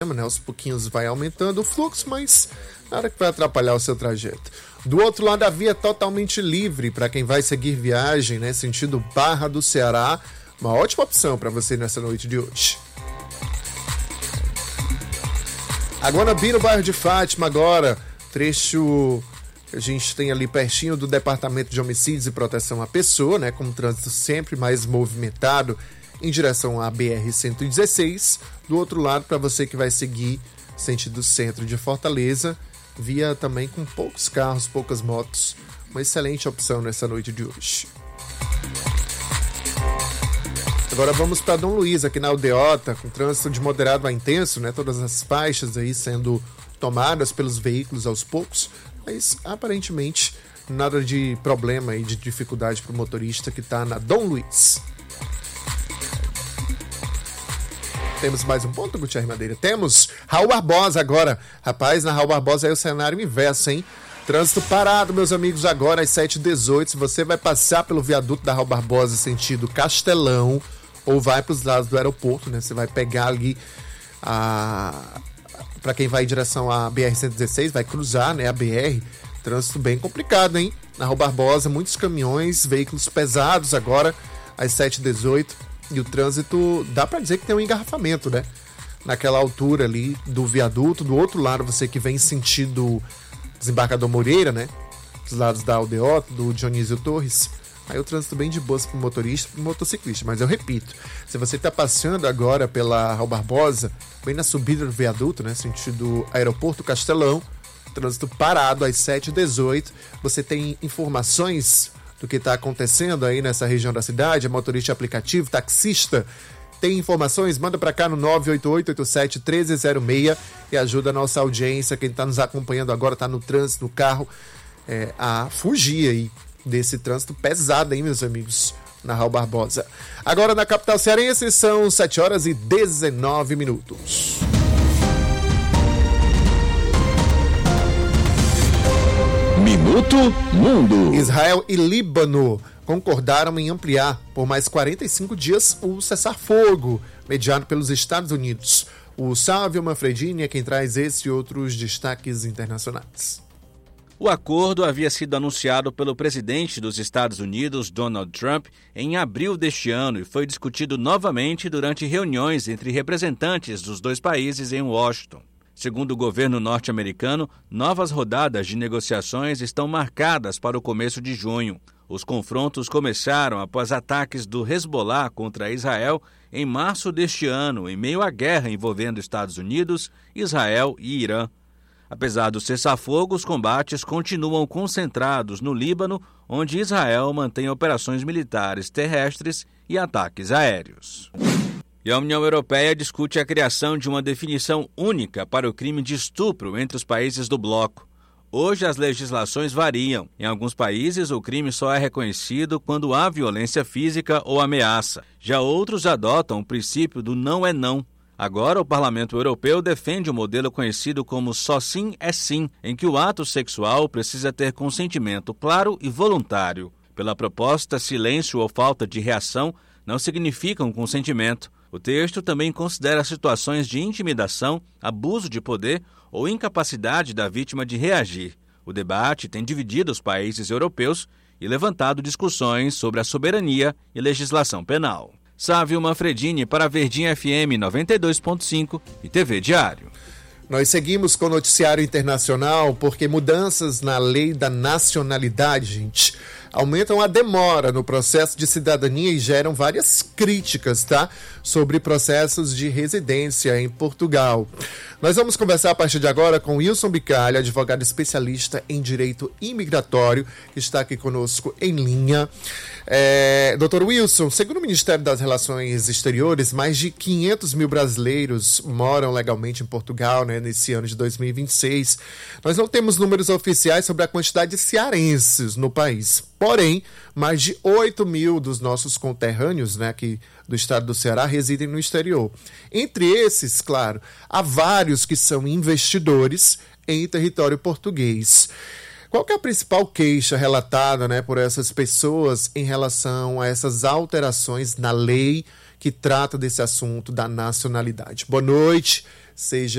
problema, né? Aos pouquinhos vai aumentando o fluxo, mas nada que vai atrapalhar o seu trajeto. Do outro lado, a via é totalmente livre para quem vai seguir viagem, né? Sentido Barra do Ceará. Uma ótima opção para você nessa noite de hoje. A Guanabara, no bairro de Fátima, agora, trecho que a gente tem ali pertinho do Departamento de Homicídios e Proteção à Pessoa, né? Com o trânsito sempre mais movimentado em direção à BR-116. Do outro lado, para você que vai seguir sentido centro de Fortaleza, via também com poucos carros, poucas motos. Uma excelente opção nessa noite de hoje. Agora vamos para Dom Luiz, aqui na Aldeota, com trânsito de moderado a intenso, né? Todas as faixas aí sendo tomadas pelos veículos aos poucos, mas aparentemente nada de problema e de dificuldade para o motorista que está na Dom Luiz. Temos mais um ponto, Gutierrez Madeira? Temos Raul Barbosa agora. Rapaz, na Raul Barbosa é o cenário inverso, hein? Trânsito parado, meus amigos, agora às 7h18. Se você vai passar pelo viaduto da Raul Barbosa sentido Castelão, ou vai para os lados do aeroporto, né? Você vai pegar ali para quem vai em direção à BR-116, vai cruzar, né, a BR. Trânsito bem complicado, hein? Na Raul Barbosa, muitos caminhões, veículos pesados agora às 7h18. E o trânsito, dá para dizer que tem um engarrafamento, né? Naquela altura ali do viaduto. Do outro lado, você que vem sentido Desembarcador Moreira, né? Dos lados da Aldeota, do Dionísio Torres. Aí o trânsito bem de boas para o motorista e para o motociclista. Mas eu repito, se você está passando agora pela Raul Barbosa, bem na subida do viaduto, né? Sentido Aeroporto Castelão, trânsito parado às 7h18. Você tem informações do que está acontecendo aí nessa região da cidade? Motorista aplicativo, taxista, tem informações? Manda para cá no 988-87-1306 e ajuda a nossa audiência, quem está nos acompanhando agora, está no trânsito, no carro, a fugir aí desse trânsito pesado, hein, meus amigos, na Raul Barbosa. Agora na capital cearense são 7h19. Minuto Mundo. Israel e Líbano concordaram em ampliar por mais 45 dias o cessar-fogo mediado pelos Estados Unidos. O Sávio Manfredini é quem traz esse e outros destaques internacionais. O acordo havia sido anunciado pelo presidente dos Estados Unidos, Donald Trump, em abril deste ano e foi discutido novamente durante reuniões entre representantes dos dois países em Washington. Segundo o governo norte-americano, novas rodadas de negociações estão marcadas para o começo de junho. Os confrontos começaram após ataques do Hezbollah contra Israel em março deste ano, em meio à guerra envolvendo Estados Unidos, Israel e Irã. Apesar do cessar-fogo, os combates continuam concentrados no Líbano, onde Israel mantém operações militares terrestres e ataques aéreos. E a União Europeia discute a criação de uma definição única para o crime de estupro entre os países do bloco. Hoje as legislações variam. Em alguns países o crime só é reconhecido quando há violência física ou ameaça. Já outros adotam o princípio do não é não. Agora o Parlamento Europeu defende o modelo conhecido como só sim é sim, em que o ato sexual precisa ter consentimento claro e voluntário. Pela proposta, silêncio ou falta de reação não significam consentimento. O texto também considera situações de intimidação, abuso de poder ou incapacidade da vítima de reagir. O debate tem dividido os países europeus e levantado discussões sobre a soberania e legislação penal. Sávio Manfredini para Verdinha FM 92.5 e TV Diário. Nós seguimos com o noticiário internacional porque mudanças na lei da nacionalidade, gente, aumentam a demora no processo de cidadania e geram várias críticas, tá? Sobre processos de residência em Portugal. Nós vamos conversar a partir de agora com Wilson Bicalho, advogado especialista em direito imigratório, que está aqui conosco em linha. Dr. Wilson, segundo o Ministério das Relações Exteriores, mais de 500 mil brasileiros moram legalmente em Portugal, né, nesse ano de 2026. Nós não temos números oficiais sobre a quantidade de cearenses no país. Porém, mais de 8 mil dos nossos conterrâneos, né, aqui do estado do Ceará, residem no exterior. Entre esses, claro, há vários que são investidores em território português. Qual que é a principal queixa relatada, né, por essas pessoas em relação a essas alterações na lei que trata desse assunto da nacionalidade? Boa noite, seja